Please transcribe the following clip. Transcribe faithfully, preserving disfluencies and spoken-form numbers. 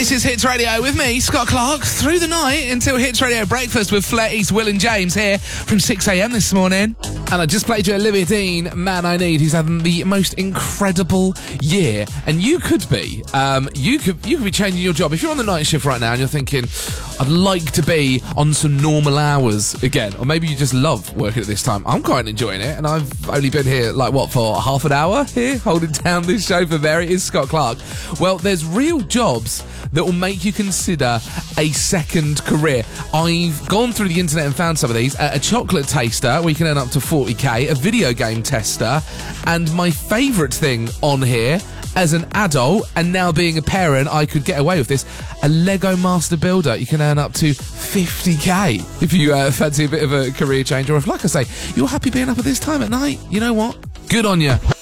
This is Hits Radio with me, Scott Clark, through the night until Hits Radio Breakfast with Flair East, Will and James here from six a.m. this morning. And I just played you Olivia Dean, Man I Need, who's having the most incredible year. And you could be, um, you could you could be changing your job. If you're on the night shift right now and you're thinking, I'd like to be on some normal hours again, or maybe you just love working at this time. I'm quite enjoying it, and I've only been here, like, what, for half an hour here, holding down this show for Mary. It is Scott Clark. Well, there's real jobs that will make you consider a second career. I've gone through the internet and found some of these. A chocolate taster, where you can earn up to forty k, a video game tester, and my favourite thing on here, as an adult and now being a parent, I could get away with this, a Lego Master Builder. You can earn up to fifty k if you uh, fancy a bit of a career change, or if, like I say, you're happy being up at this time at night. You know what? Good on you.